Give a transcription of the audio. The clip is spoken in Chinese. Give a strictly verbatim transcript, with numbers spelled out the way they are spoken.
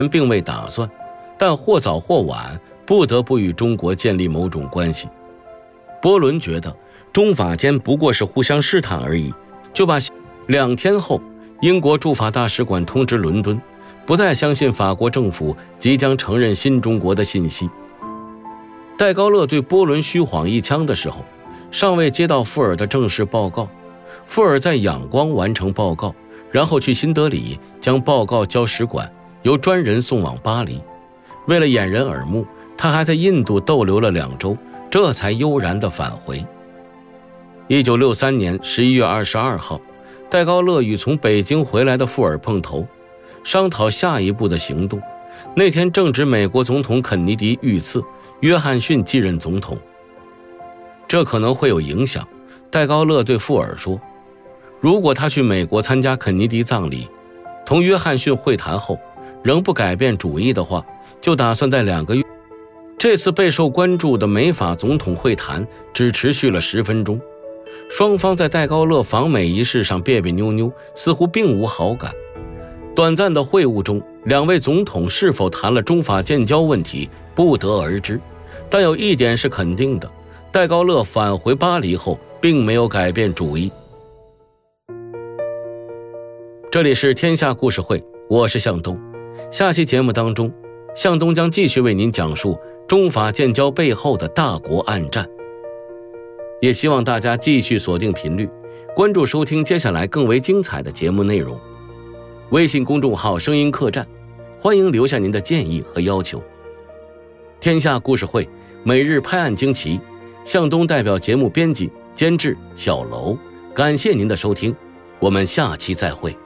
并未打算，但或早或晚不得不与中国建立某种关系。波伦觉得中法间不过是互相试探而已，就把两天后英国驻法大使馆通知伦敦，不再相信法国政府即将承认新中国的信息。戴高乐对波伦虚晃一枪的时候，尚未接到富尔的正式报告。富尔在仰光完成报告，然后去新德里将报告交使馆，由专人送往巴黎。为了掩人耳目，他还在印度逗留了两周，这才悠然地返回。一九六三年十一月二十二号，戴高乐与从北京回来的富尔碰头，商讨下一步的行动。那天正值美国总统肯尼迪遇刺，约翰逊继任总统，这可能会有影响。戴高乐对富尔说，如果他去美国参加肯尼迪葬礼，同约翰逊会谈后仍不改变主意的话，就打算在两个月。这次备受关注的美法总统会谈只持续了十分钟，双方在戴高乐访美一事上别别扭扭，似乎并无好感。短暂的会晤中，两位总统是否谈了中法建交问题不得而知，但有一点是肯定的，戴高乐返回巴黎后并没有改变主意。这里是天下故事会，我是向东。下期节目当中，向东将继续为您讲述中法建交背后的大国暗战。也希望大家继续锁定频率，关注收听接下来更为精彩的节目内容。微信公众号声音客栈，欢迎留下您的建议和要求。天下故事会每日拍案惊奇，向东代表节目编辑监制小楼，感谢您的收听，我们下期再会。